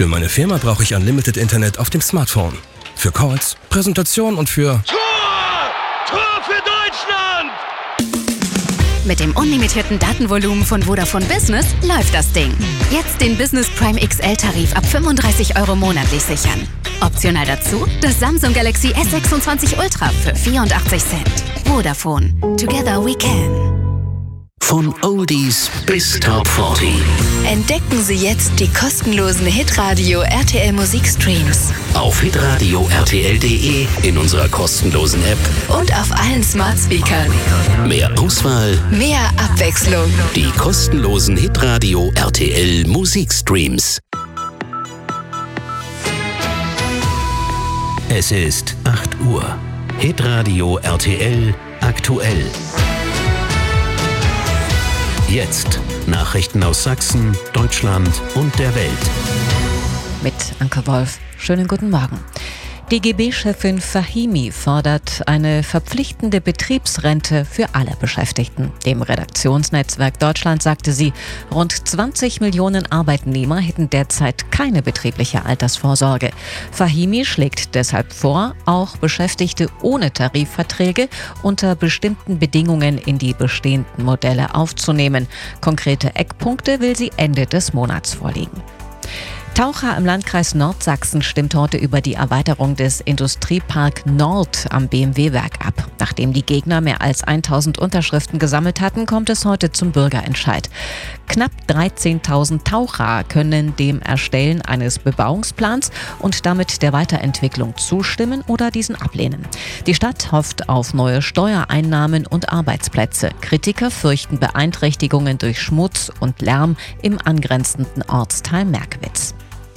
Für meine Firma brauche ich Unlimited Internet auf dem Smartphone. Für Calls, Präsentationen und für... Tor für Deutschland! Mit dem unlimitierten Datenvolumen von Vodafone Business läuft das Ding. Jetzt den Business Prime XL-Tarif ab 35 € monatlich sichern. Optional dazu das Samsung Galaxy S26 Ultra für 84 Cent. Vodafone. Together we can. Von Oldies bis Top 40. Entdecken Sie jetzt die kostenlosen Hitradio RTL Musikstreams. Auf hitradio rtl.de, in unserer kostenlosen App Und auf allen Smart Speakern. mehr Auswahl, Mehr Abwechslung. die kostenlosen Hitradio RTL Musikstreams. Es ist 8 Uhr. Hitradio RTL aktuell. Jetzt Nachrichten aus Sachsen, Deutschland und der Welt. Mit Anke Wolf. Schönen guten Morgen. DGB-Chefin Fahimi fordert eine verpflichtende Betriebsrente für alle Beschäftigten. Dem Redaktionsnetzwerk Deutschland sagte sie, rund 20 Millionen Arbeitnehmer hätten derzeit keine betriebliche Altersvorsorge. Fahimi schlägt deshalb vor, auch Beschäftigte ohne Tarifverträge unter bestimmten Bedingungen in die bestehenden Modelle aufzunehmen. Konkrete Eckpunkte will sie Ende des Monats vorlegen. Taucher im Landkreis Nordsachsen stimmt heute über die Erweiterung des Industriepark Nord am BMW-Werk ab. Nachdem die Gegner mehr als 1000 Unterschriften gesammelt hatten, kommt es heute zum Bürgerentscheid. Knapp 13.000 Taucher können dem Erstellen eines Bebauungsplans und damit der Weiterentwicklung zustimmen oder diesen ablehnen. Die Stadt hofft auf neue Steuereinnahmen und Arbeitsplätze. Kritiker fürchten Beeinträchtigungen durch Schmutz und Lärm im angrenzenden Ortsteil Merkwitz.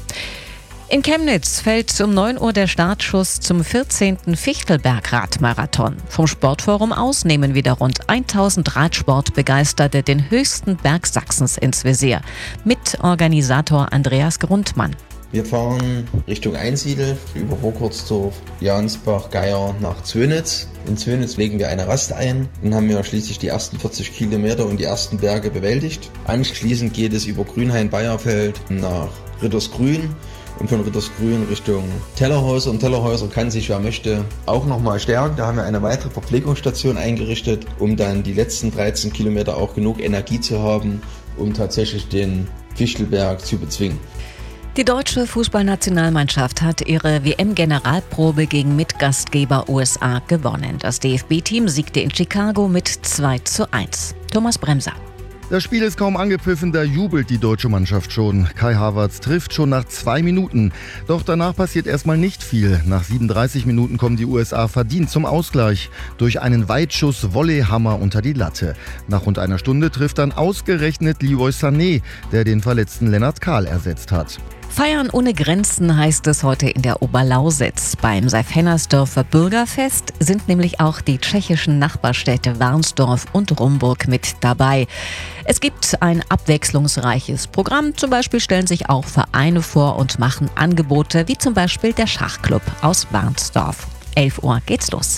In Chemnitz fällt um 9 Uhr der Startschuss zum 14. Fichtelberg-Radmarathon. Vom Sportforum aus nehmen wieder rund 1000 Radsportbegeisterte den höchsten Berg Sachsens ins Visier. Mitorganisator Andreas Grundmann. Wir fahren Richtung Einsiedel, über Burgkurzdorf, Jansbach, Geier nach Zwönitz. In Zwönitz legen wir eine Rast ein. Dann haben wir schließlich die ersten 40 Kilometer und die ersten Berge bewältigt. Anschließend geht es über Grünhain-Bayerfeld nach Rittersgrün. Und von Rittersgrün Richtung Tellerhäuser. Und Tellerhäuser kann sich, wer möchte, auch nochmal stärken. Da haben wir eine weitere Verpflegungsstation eingerichtet, um dann die letzten 13 Kilometer auch genug Energie zu haben, um tatsächlich den Fichtelberg zu bezwingen. Die deutsche Fußballnationalmannschaft hat ihre WM-Generalprobe gegen Mitgastgeber USA gewonnen. Das DFB-Team siegte in Chicago mit 2:1. Thomas Bremser. Das Spiel ist kaum angepfiffen, da jubelt die deutsche Mannschaft schon. Kai Havertz trifft schon nach 2 Minuten. Doch danach passiert erstmal nicht viel. Nach 37 Minuten kommen die USA verdient zum Ausgleich. Durch einen Weitschuss-Volleyhammer unter die Latte. Nach rund einer Stunde trifft dann ausgerechnet Leroy Sané, der den verletzten Lennart Kahl ersetzt hat. Feiern ohne Grenzen heißt es heute in der Oberlausitz. Beim Seif-Hennersdorfer Bürgerfest sind nämlich auch die tschechischen Nachbarstädte Warnsdorf und Rumburg mit dabei. Es gibt ein abwechslungsreiches Programm. Zum Beispiel stellen sich auch Vereine vor und machen Angebote, wie zum Beispiel der Schachclub aus Warnsdorf. 11 Uhr geht's los.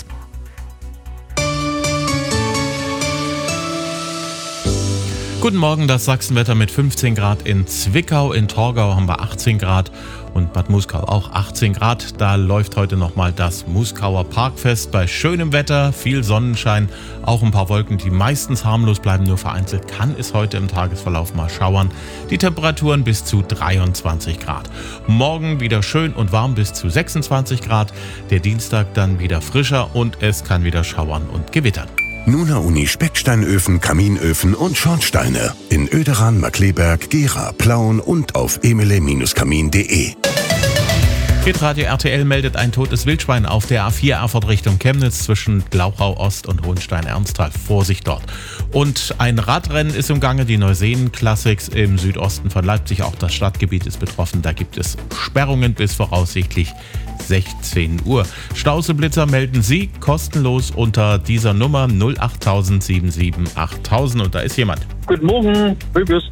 Guten Morgen, das Sachsenwetter mit 15 Grad in Zwickau. In Torgau haben wir 18 Grad und Bad Muskau auch 18 Grad. Da läuft heute nochmal das Muskauer Parkfest bei schönem Wetter, viel Sonnenschein, auch ein paar Wolken, die meistens harmlos bleiben. Nur vereinzelt kann es heute im Tagesverlauf mal schauern. Die Temperaturen bis zu 23 Grad. Morgen wieder schön und warm bis zu 26 Grad. Der Dienstag dann wieder frischer und es kann wieder schauern und gewittern. Nuna Uni Specksteinöfen, Kaminöfen und Schornsteine. In Oederan, Markleberg, Gera, Plauen und auf emele-kamin.de. Hitradio RTL meldet ein totes Wildschwein auf der A4 Erfurt Richtung Chemnitz zwischen Glauchau Ost und Hohenstein-Ernsthal. Vorsicht dort. Und ein Radrennen ist im Gange, die Neuseen Classics im Südosten von Leipzig. Auch das Stadtgebiet ist betroffen. Da gibt es Sperrungen bis voraussichtlich 16 Uhr. Stauseblitzer melden Sie kostenlos unter dieser Nummer 08000 77 8000. Und da ist jemand. Guten Morgen, Möbius.